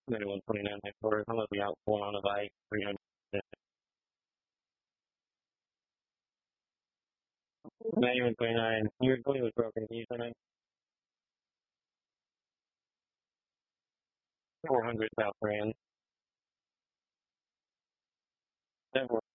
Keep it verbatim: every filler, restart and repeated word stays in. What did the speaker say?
ninety-one twenty-nine headquarters. I'm going to be out pulling on a bike. three hundred. ninety-one twenty-nine. Your plane was broken. Can you send it? four hundred South Grand. That